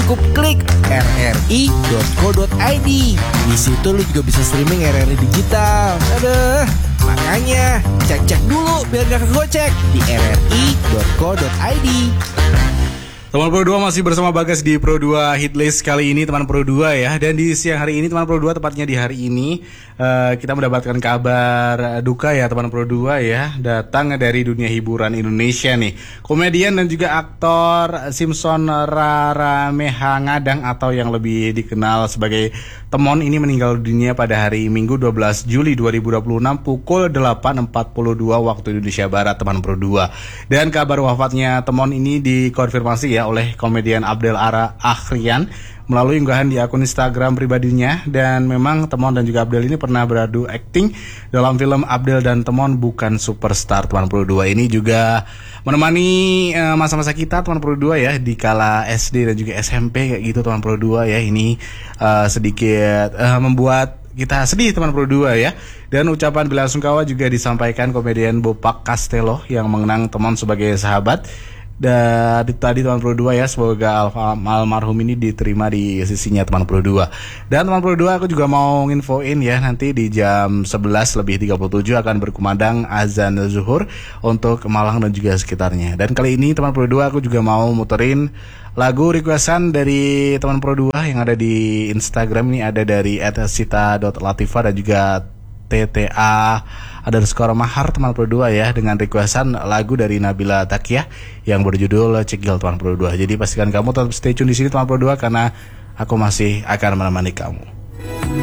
cukup klik rri.co.id. Di situ lu juga bisa streaming RRI digital. Aduh, makanya cek dulu biar gak kegocek di rri.co.id. Teman Pro 2 masih bersama Bagas di Pro 2 Hitlist kali ini, teman Pro 2 ya. Dan di siang hari ini teman Pro 2, tepatnya di hari ini kita mendapatkan kabar duka ya teman Pro 2 ya. Datang dari dunia hiburan Indonesia nih. Komedian dan juga aktor Simpson Raramehangadang atau yang lebih dikenal sebagai Temon ini meninggal dunia pada hari Minggu 12 Juli 2026 pukul 8.42 waktu Indonesia Barat teman Pro 2. Dan kabar wafatnya Temon ini dikonfirmasi ya oleh komedian Abdel Akhrian melalui unggahan di akun Instagram pribadinya. Dan memang Temon dan juga Abdel ini pernah beradu akting dalam film Abdel dan Temon Bukan Superstar teman Pro 2. Ini juga menemani masa-masa kita teman Pro 2 ya di kala SD dan juga SMP kayak gitu teman Pro 2 ya. Ini sedikit membuat kita sedih teman Pro 2 ya. Dan ucapan belasungkawa juga disampaikan komedian Bopak Castello yang mengenang Temon sebagai sahabat. Dan tadi teman Pro 2 ya, semoga almarhum ini diterima di sisinya teman Pro 2. Dan teman Pro 2 aku juga mau nginfoin ya, nanti di jam 11:37 akan berkumandang azan zuhur untuk Malang dan juga sekitarnya. Dan kali ini teman Pro 2 aku juga mau muterin lagu requestan dari teman Pro 2 yang ada di Instagram. Ini ada dari @sita.latifah dan juga TTA_mahar teman Pro 2 ya, dengan requestan lagu dari Nabila Takiah yang berjudul Cegil teman Pro 2. Jadi pastikan kamu tetap stay tune di sini teman Pro 2 karena aku masih akan menemani kamu.